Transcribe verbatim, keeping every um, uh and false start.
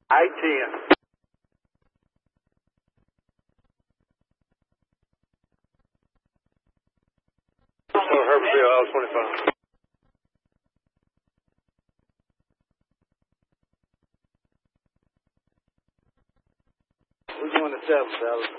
I ten. So Herbertville, I was twenty-five. We're going to seven, Dallas.